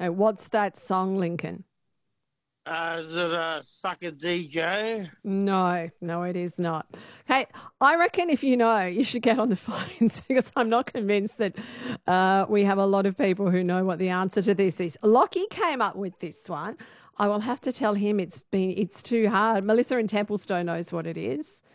What's that song, Lincoln? Is it a fucking DJ? No, it is not. Hey, I reckon if you know, you should get on the phones because I'm not convinced that we have a lot of people who know what the answer to this is. Lockie came up with this one. I will have to tell him it's too hard. Melissa in Templestowe knows what it is.